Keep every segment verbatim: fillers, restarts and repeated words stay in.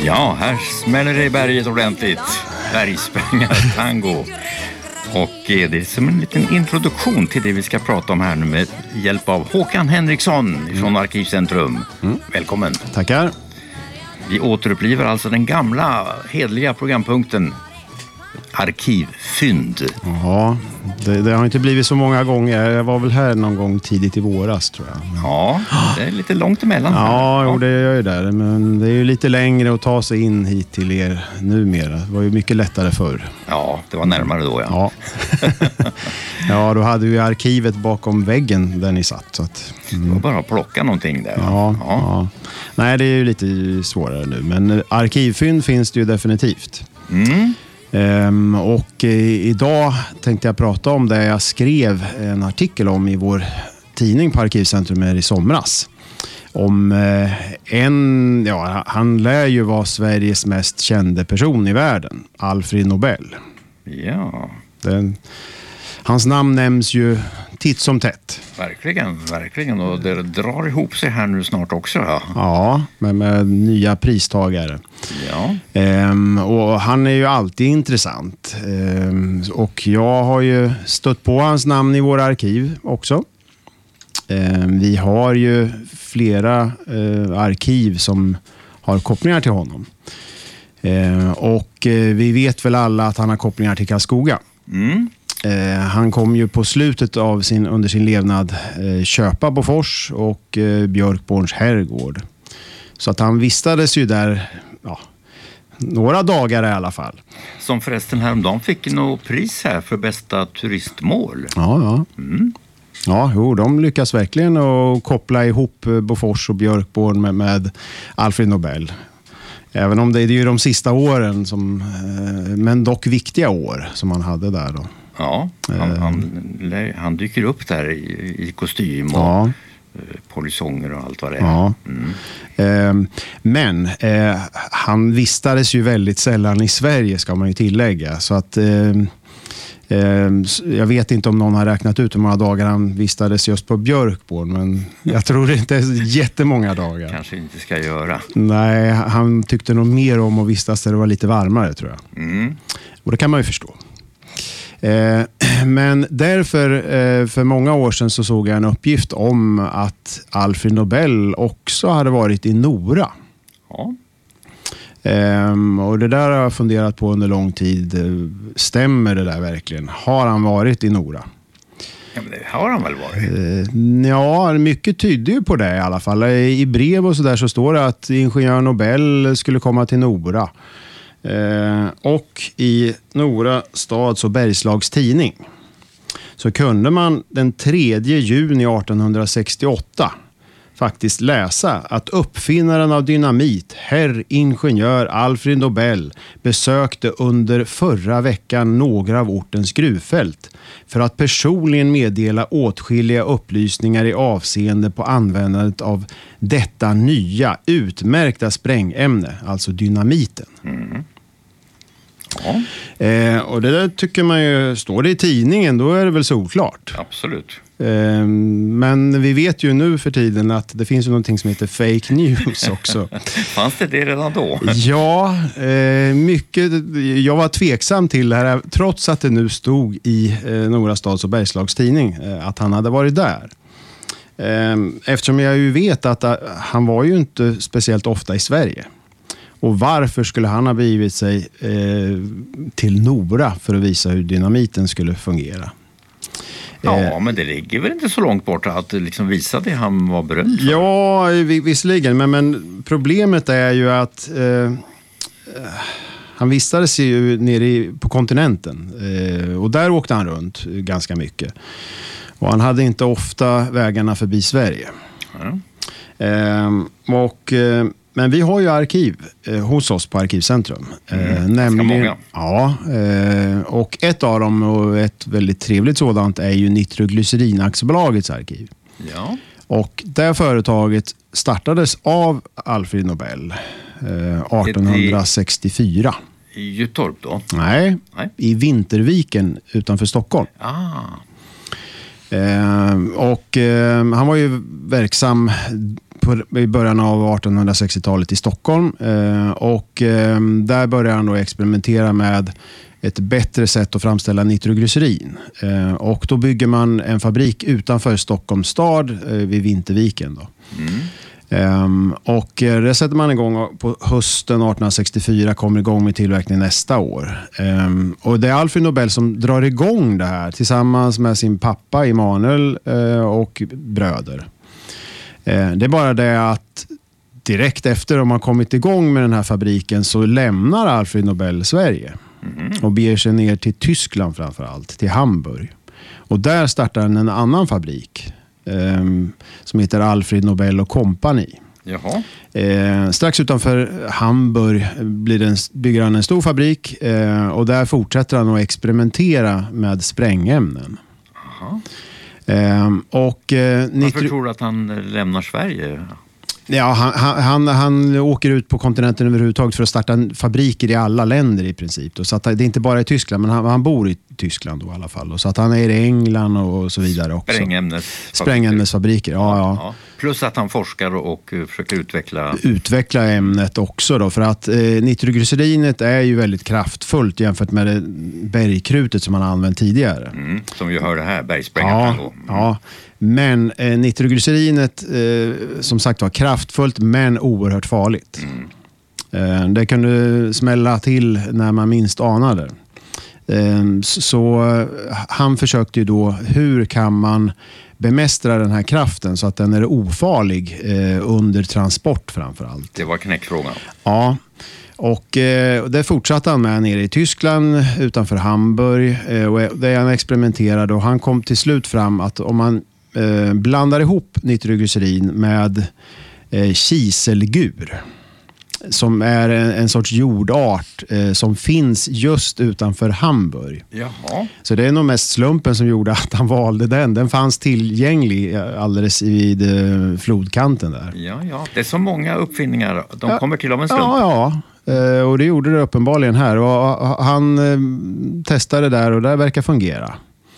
Ja, här smäller det i berget ordentligt. Bergsprängartango. Och eh, det är som en liten introduktion till det vi ska prata om här nu med hjälp av Håkan Henriksson från mm. Arkivcentrum. Mm. Välkommen. Tackar. Vi återupplivar alltså den gamla hedliga programpunkten Arkivfynd. Ja, det, det har inte blivit så många gånger. Jag var väl här någon gång tidigt i våras, tror jag. Men... Ja, det är lite långt emellan. Ja, ja. Jo, det är ju där. Men det är ju lite längre att ta sig in hit till er numera. Det var ju mycket lättare förr. Ja, det var närmare då, ja. Ja, ja då hade vi arkivet bakom väggen där ni satt. Så att, mm. Det var bara att plocka någonting där. Ja, ja. ja. Nej, det är ju lite svårare nu. Men arkivfynd finns det ju definitivt. Mm. Um, och uh, idag tänkte jag prata om det jag skrev en artikel om i vår tidning på Arkivcentrum i somras. Om uh, en, ja, han lär ju vara Sveriges mest kände person i världen, Alfred Nobel. Ja. Den, hans namn nämns ju titt som tätt. Verkligen, verkligen. Och det drar ihop sig här nu snart också. Ja, ja med, med nya pristagare. Ja. Ehm, och han är ju alltid intressant. Ehm, och jag har ju stött på hans namn i våra arkiv också. Ehm, vi har ju flera eh, arkiv som har kopplingar till honom. Ehm, och eh, vi vet väl alla att han har kopplingar till Karlskoga. Mm. Eh, han kom ju på slutet av sin, under sin levnad eh, köpa Bofors och eh, Björkborns herrgård. Så att han vistades ju där ja, några dagar i alla fall. Som förresten häromdagen fick något pris här för bästa turistmål. Ja, ja. Mm. Ja, jo, de lyckas verkligen att koppla ihop Bofors och Björkborn med, med Alfred Nobel. Även om det är ju de sista åren, som, men dock viktiga år som han hade där då. Ja, han, han, han dyker upp där i, i kostym och ja. polisonger och allt vad det är. Ja. Mm. Eh, men eh, han vistades ju väldigt sällan i Sverige, ska man ju tillägga. Så att eh, eh, jag vet inte om någon har räknat ut hur många dagar han vistades just på Björkborn, men jag tror det inte är jättemånga dagar. Kanske inte ska göra. Nej, han tyckte nog mer om att vistas där det var lite varmare, tror jag. Mm. Och det kan man ju förstå. Eh, men därför, eh, för många år sedan så såg jag en uppgift om att Alfred Nobel också hade varit i Nora. Ja. Eh, och det där har jag funderat på under lång tid. Stämmer det där verkligen? Har han varit i Nora? Ja, men det har han väl varit? Eh, ja, mycket tyder ju på det i alla fall. I brev och så där så står det att ingenjör Nobel skulle komma till Nora. Eh, och i Nora stads- och Bergslags tidning så kunde man den tredje juni artonhundrasextioåtta faktiskt läsa att uppfinnaren av dynamit, herr ingenjör Alfred Nobel, besökte under förra veckan några av ortens gruvfält för att personligen meddela åtskilliga upplysningar i avseende på användandet av detta nya utmärkta sprängämne, alltså dynamiten. Mm. Ja. Eh, och det där tycker man ju, står det i tidningen, då är det väl solklart. Absolut. Eh, men vi vet ju nu för tiden att det finns ju någonting som heter fake news också. Fanns det det redan då? Ja, eh, mycket. Jag var tveksam till det här, trots att det nu stod i eh, Nora stads- och Bergslags tidning eh, att han hade varit där. Eh, eftersom jag ju vet att uh, han var ju inte speciellt ofta i Sverige. Och varför skulle han ha blivit sig eh, till Nora för att visa hur dynamiten skulle fungera? Ja, eh, men det ligger väl inte så långt bort att liksom visa det han var berömd för. Ja, visserligen. Men, men problemet är ju att eh, han vistades ju nere i, på kontinenten. Eh, och där åkte han runt ganska mycket. Och han hade inte ofta vägarna förbi Sverige. Ja. Eh, och... Eh, Men vi har ju arkiv eh, hos oss på Arkivcentrum. Mm, eh, nämligen, många. Ja, eh, och ett av dem, och ett väldigt trevligt sådant, är ju Nitroglycerin Aktiebolagens arkiv. Ja. Och det företaget startades av Alfred Nobel eh, artonhundrasextiofyra. I Gyttorp då? Nej, Nej, i Vinterviken utanför Stockholm. Ah. Eh, och eh, han var ju verksam på, i början av artonhundrasextiotalet i Stockholm. Eh, och eh, där började han då experimentera med ett bättre sätt att framställa nitroglycerin. Eh, och då bygger man en fabrik utanför Stockholms stad eh, vid Vinterviken. Då. Mm. Um, och det sätter man igång på hösten arton sextiofyra, kommer igång med tillverkning nästa år. Um, och det är Alfred Nobel som drar igång det här tillsammans med sin pappa Emanuel uh, och bröder. Uh, det är bara det att direkt efter de har kommit igång med den här fabriken så lämnar Alfred Nobel Sverige mm. och beger sig ner till Tyskland framförallt, till Hamburg. Och där startar han en annan fabrik Um, som heter Alfred Nobel och Company. Jaha. Eh, strax utanför Hamburg blir det en, bygger han en stor fabrik eh, och där fortsätter han att experimentera med sprängämnen. Aha. Eh, och, eh, Varför nitro- tror du att han lämnar Sverige? Ja, han, han, han åker ut på kontinenten överhuvudtaget för att starta fabriker i alla länder i princip. Då. Så att det är inte bara i Tyskland, men han, han bor i Tyskland då, i alla fall. Då. Så att han är i England och så vidare också. Sprängämnesfabriker. Sprängämnesfabriker, ja, ja. ja. Plus att han forskar och försöker utveckla... Utveckla ämnet också då, för att eh, nitroglycerinet är ju väldigt kraftfullt jämfört med det bergkrutet som man har använt tidigare. Mm, som vi hörde här, bergsprängarna. Ja, mm. ja. Men eh, nitroglycerinet eh, som sagt var kraftfullt men oerhört farligt. Mm. Eh, det kan du smälla till när man minst anar det. Eh, så, så han försökte ju då, hur kan man bemästra den här kraften så att den är ofarlig eh, under transport framförallt. Det var knäckfrågan. Ja, och eh, det fortsatte han med nere i Tyskland utanför Hamburg eh, och där han experimenterade och han kom till slut fram att om man eh, blandar ihop nitroglycerin med eh, kiselgur som är en, en sorts jordart eh, som finns just utanför Hamburg. Jaha. Så det är nog mest slumpen som gjorde att han valde den. Den fanns tillgänglig alldeles vid eh, flodkanten där. Ja, ja. Det är så många uppfinningar. De ja. kommer till av en slump. Ja, ja. Eh, och det gjorde det uppenbarligen här. Och han eh, testade där och det verkar fungera.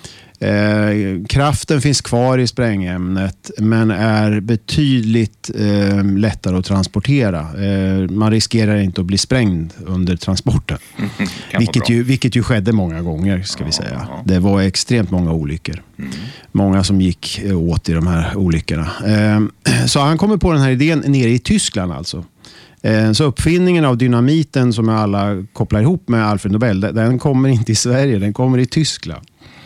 Eh, kraften finns kvar i sprängämnet men är betydligt eh, lättare att transportera. Eh, man riskerar inte att bli sprängd under transporten. vilket, ju, vilket ju skedde många gånger ska ja, vi säga. Ja. Det var extremt många olyckor. Mm. Många som gick åt i de här olyckorna. Eh, så han kommer på den här idén nere i Tyskland alltså. Eh, så uppfinningen av dynamiten som alla kopplar ihop med Alfred Nobel, den kommer inte i Sverige, den kommer i Tyskland.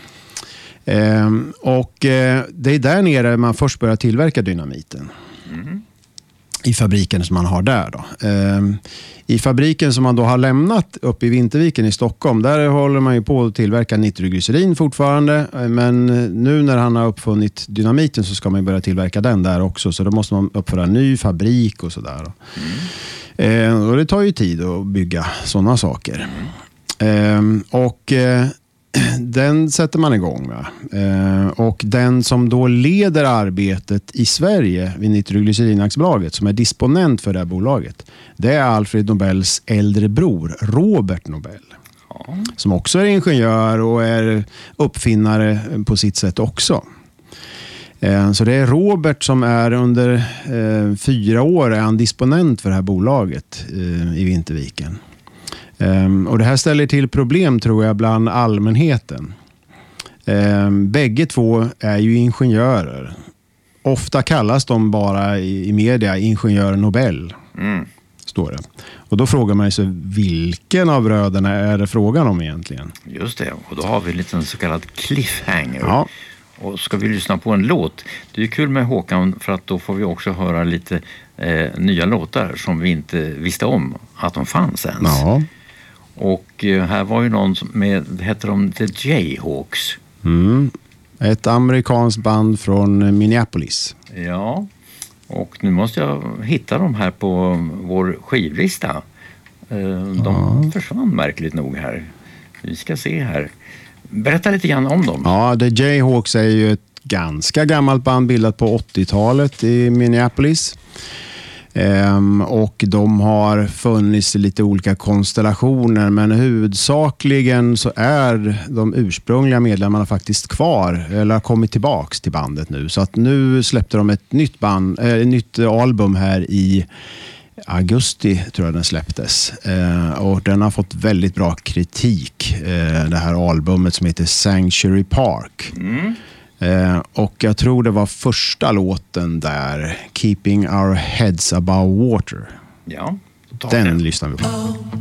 Eh, och eh, det är där nere man först börjar tillverka dynamiten. Mm. I fabriken som man har där då. Eh, I fabriken som man då har lämnat upp i Vinterviken i Stockholm, där håller man ju på att tillverka nitroglycerin fortfarande. Eh, men nu när han har uppfunnit dynamiten så ska man ju börja tillverka den där också. Så då måste man uppföra en ny fabrik och sådär. Mm. Eh, och det tar ju tid att bygga sådana saker. Mm. Eh, och... Eh, Den sätter man igång med. Eh, och den som då leder arbetet i Sverige vid Nitroglycerin-aktiebolaget, som är disponent för det här bolaget, det är Alfred Nobels äldre bror, Robert Nobel. Ja. Som också är ingenjör och är uppfinnare på sitt sätt också. Eh, så det är Robert som är under eh, fyra år är han disponent för det här bolaget eh, i Vinterviken. Um, och det här ställer till problem tror jag bland allmänheten. Um, bägge två är ju ingenjörer. Ofta kallas de bara i, i media ingenjör Nobel. Mm. Står det. Och då frågar man sig vilken av bröderna är det frågan om egentligen? Just det, och då har vi en liten så kallad cliffhanger. Ja. Och ska vi lyssna på en låt. Det är kul med Håkan för att då får vi också höra lite eh, nya låtar som vi inte visste om att de fanns ens. Ja. Och här var ju någon med, heter de The Jayhawks. Mm. Ett amerikanskt band från Minneapolis. Ja, och nu måste jag hitta dem här på vår skivlista. De ja. försvann märkligt nog här. Vi ska se här. Berätta lite grann om dem. Ja, The Jayhawks är ju ett ganska gammalt band bildat på åttiotalet i Minneapolis. Ehm, och de har funnits i lite olika konstellationer, men huvudsakligen så är de ursprungliga medlemmarna faktiskt kvar eller har kommit tillbaks till bandet nu. Så att nu släppte de ett nytt, band, äh, ett nytt album här i augusti, tror jag den släpptes. Eh, och den har fått väldigt bra kritik, eh, det här albumet som heter Sanctuary Park. Mm. Eh, och jag tror det var första låten där, Keeping Our Heads Above Water. Ja, den lyssnar vi på.